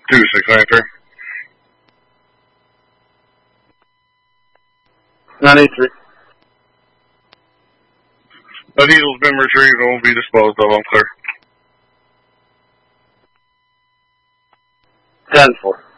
2693. 983. The diesel's been retrieved and will be disposed of. I'm clear. 10-4.